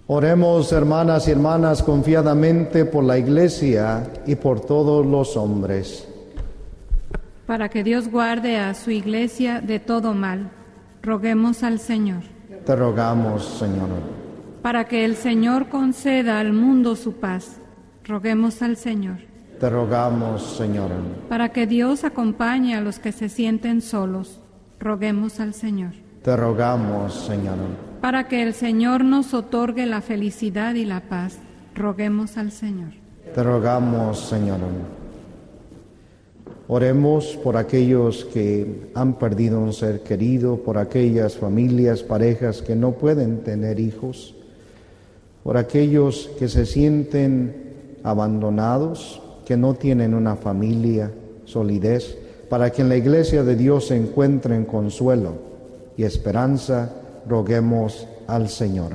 Oremos, hermanas y hermanas, confiadamente por la Iglesia y por todos los hombres. Para que Dios guarde a su Iglesia de todo mal, roguemos al Señor. Te rogamos, Señor. Para que el Señor conceda al mundo su paz, roguemos al Señor. Te rogamos, Señor. Para que Dios acompañe a los que se sienten solos, roguemos al Señor. Te rogamos, Señor. Para que el Señor nos otorgue la felicidad y la paz, roguemos al Señor. Te rogamos, Señor. Oremos por aquellos que han perdido un ser querido, por aquellas familias, parejas que no pueden tener hijos, por aquellos que se sienten abandonados, que no tienen una familia, solidez, para que en la Iglesia de Dios se encuentren consuelo y esperanza, roguemos al Señor.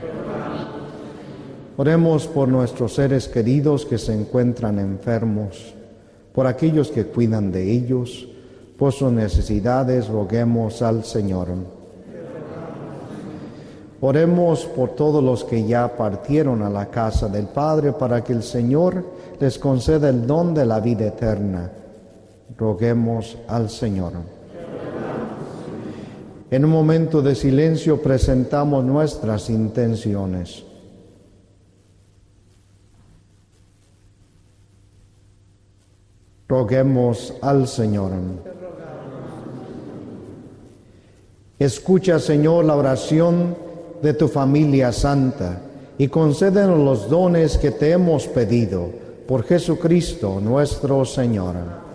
Oremos por nuestros seres queridos que se encuentran enfermos, por aquellos que cuidan de ellos, por sus necesidades, roguemos al Señor. Oremos por todos los que ya partieron a la casa del Padre, para que el Señor les conceda el don de la vida eterna. Roguemos al Señor. En un momento de silencio presentamos nuestras intenciones. Roguemos al Señor. Escucha, Señor, la oración de tu familia santa y concédenos los dones que te hemos pedido por Jesucristo nuestro Señor.